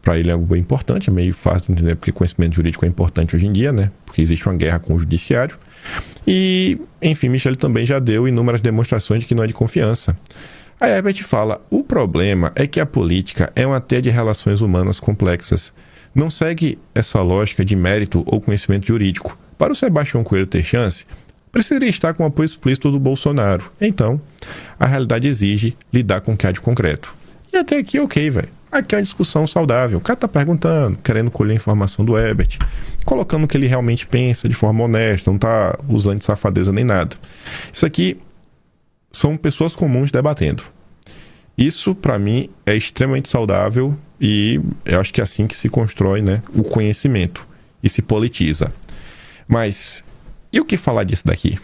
para ele é algo bem importante, é meio fácil de entender porque conhecimento jurídico é importante hoje em dia, né? Porque existe uma guerra com o judiciário. E, enfim, Michele também já deu inúmeras demonstrações de que não é de confiança. A Herbert fala, o problema é que a política é uma teia de relações humanas complexas. Não segue essa lógica de mérito ou conhecimento jurídico. Para o Sebastião Coelho ter chance, precisaria estar com o apoio explícito do Bolsonaro. Então, a realidade exige lidar com o que há de concreto. E até aqui, ok, velho. Aqui é uma discussão saudável. O cara tá perguntando, querendo colher a informação do Herbert, colocando o que ele realmente pensa de forma honesta, não tá usando de safadeza nem nada. Isso aqui são pessoas comuns debatendo. Isso, para mim, é extremamente saudável e eu acho que é assim que se constrói, né, o conhecimento e se politiza. Mas, e o que falar disso daqui?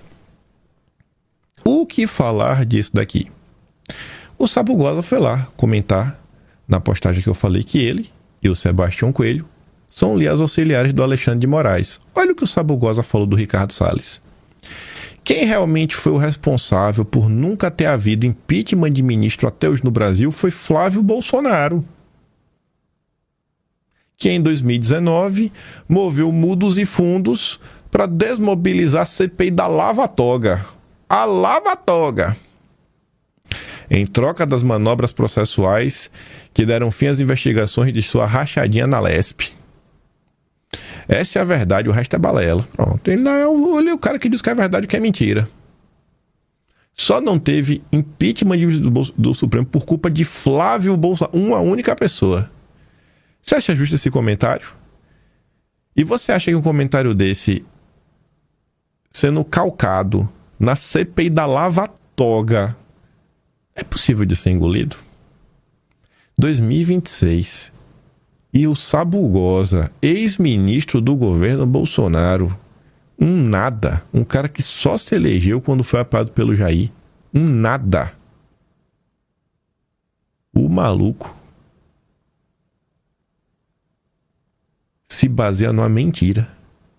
O que falar disso daqui? O Sabugosa foi lá comentar na postagem que eu falei que ele e o Sebastião Coelho são ali as auxiliares do Alexandre de Moraes. Olha o que o Sabugosa falou do Ricardo Salles. Quem realmente foi o responsável por nunca ter havido impeachment de ministro até hoje no Brasil foi Flávio Bolsonaro, que em 2019 moveu mudos e fundos para desmobilizar a CPI da Lava Toga. A Lava Toga! Em troca das manobras processuais que deram fim às investigações de sua rachadinha na Lespe. Essa é a verdade, o resto é balela. Pronto. Ele é o cara que diz que é verdade e que é mentira. Só não teve impeachment do Supremo por culpa de Flávio Bolsonaro, uma única pessoa. Você acha justo esse comentário? E você acha que um comentário desse, sendo calcado na CPI da Lava Toga, é possível de ser engolido? 2026. E o Sabugosa, ex-ministro do governo Bolsonaro, um nada, um cara que só se elegeu quando foi apoiado pelo Jair, um nada. O maluco se baseia numa mentira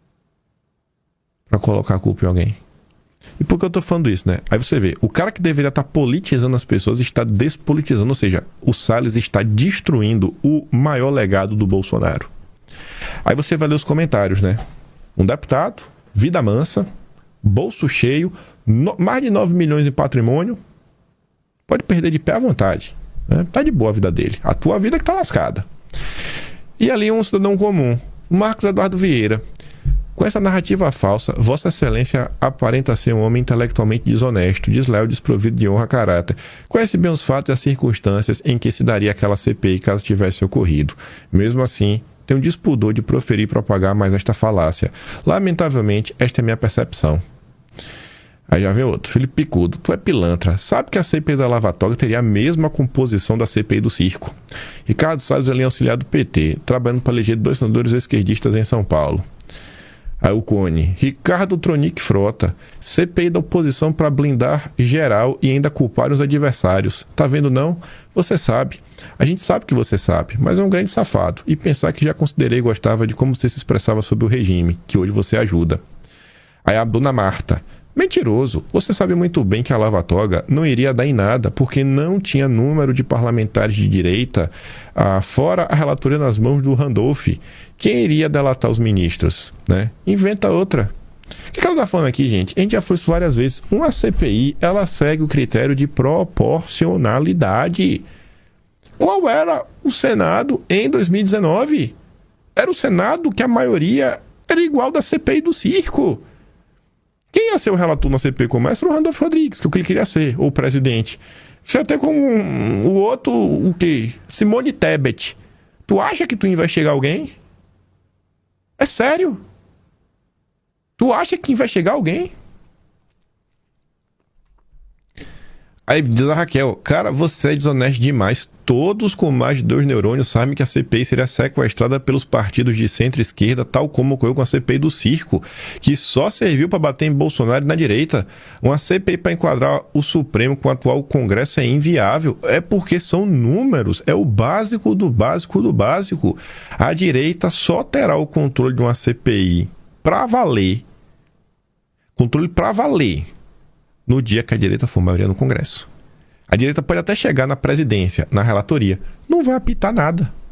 para colocar a culpa em alguém. E por que eu tô falando isso, né? Aí você vê, o cara que deveria estar politizando as pessoas está despolitizando, ou seja, o Salles está destruindo o maior legado do Bolsonaro. Aí você vai ler os comentários, né? Um deputado, vida mansa, bolso cheio, mais de 9 milhões em patrimônio, pode perder de pé à vontade, né? Tá de boa a vida dele, a tua vida que tá lascada. E ali um cidadão comum, Marcos Eduardo Vieira. Com essa narrativa falsa, Vossa Excelência aparenta ser um homem intelectualmente desonesto, desleal, desprovido de honra, caráter. Conhece bem os fatos e as circunstâncias em que se daria aquela CPI caso tivesse ocorrido. Mesmo assim, tem um despudor de proferir e propagar mais esta falácia. Lamentavelmente, esta é minha percepção. Aí já vem outro. Felipe Picudo, tu é pilantra. Sabe que a CPI da Lava Toga teria a mesma composição da CPI do circo. Ricardo Salles é auxiliar do PT, trabalhando para eleger 2 senadores esquerdistas em São Paulo. Aí o Cone, Ricardo Tronic Frota, CPI da oposição para blindar geral e ainda culpar os adversários. Tá vendo não? Você sabe. A gente sabe que você sabe, mas é um grande safado. E pensar que já considerei e gostava de como você se expressava sobre o regime, que hoje você ajuda. Aí a dona Marta, mentiroso, você sabe muito bem que a Lava Toga não iria dar em nada, porque não tinha número de parlamentares de direita, fora a relatoria nas mãos do Randolph. Quem iria delatar os ministros, né? Inventa outra. O que ela está falando aqui, gente? A gente já falou isso várias vezes. Uma CPI, ela segue o critério de proporcionalidade. Qual era o Senado em 2019? Era o Senado que a maioria era igual da CPI do circo. Quem ia ser o relator na CPI como essa era o Randolph Rodrigues, que é o que ele queria ser, ou o presidente. Você até com o outro, o quê? Simone Tebet. Tu acha que tu ia investigar alguém? É sério? Tu acha que vai chegar alguém? Aí diz a Raquel, cara, você é desonesto demais. Todos com mais de 2 neurônios sabem que a CPI seria sequestrada pelos partidos de centro-esquerda, tal como ocorreu com a CPI do circo, que só serviu para bater em Bolsonaro e na direita. Uma CPI para enquadrar o Supremo com o atual Congresso é inviável. É porque são números, é o básico do básico do básico. A direita só terá o controle de uma CPI para valer. Controle para valer. No dia que a direita for maioria no Congresso. A direita pode até chegar na presidência, na relatoria. Não vai apitar nada.